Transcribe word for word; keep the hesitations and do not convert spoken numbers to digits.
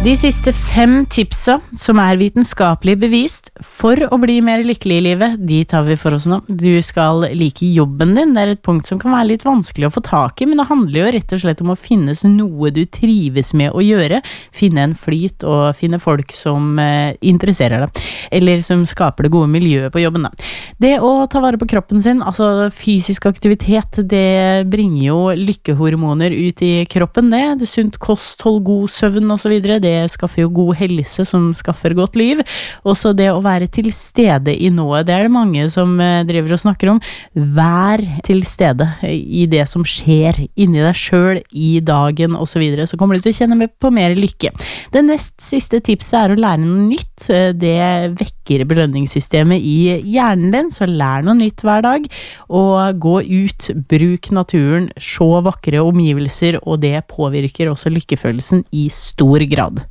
De siste fem tipsa som er vitenskapelig bevist for å bli mer lykkelig i livet, de tar vi for oss nå. Du skal like jobben din, det er et punkt som kan være litt vanskelig å få tak i, men det handler jo rett og slett om å finnes noe du trives med å gjøre, finne en flyt og finne folk som eh, interesserer deg, eller som skaper det gode miljøet på jobben da. Det å ta vare på kroppen sin, altså fysisk aktivitet, det bringer jo lykkehormoner ut i kroppen, det, det er sunt kosthold, god søvn og så videre, det Det skaffer jo god helse som skaffer godt liv. Også det å være til stede i noe, det er det mange som driver og snakker om. Vær til stede i det som skjer inni deg selv, i dagen og så videre, så kommer du til å kjenne med på mer lykke. Det nest siste tipset er å lære noe nytt. Det vekker belønningssystemet i hjernen din, så lær noe nytt hver dag, og gå ut, bruk naturen, se vakre omgivelser, og det påvirker også lykkefølelsen i stor grad.